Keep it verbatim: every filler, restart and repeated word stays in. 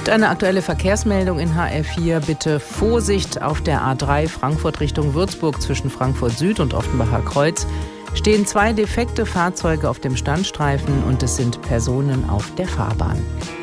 gibt eine aktuelle Verkehrsmeldung in H R vier. Bitte Vorsicht auf der A drei Frankfurt Richtung Würzburg zwischen Frankfurt Süd und Offenbacher Kreuz. Stehen zwei defekte Fahrzeuge auf dem Standstreifen und es sind Personen auf der Fahrbahn.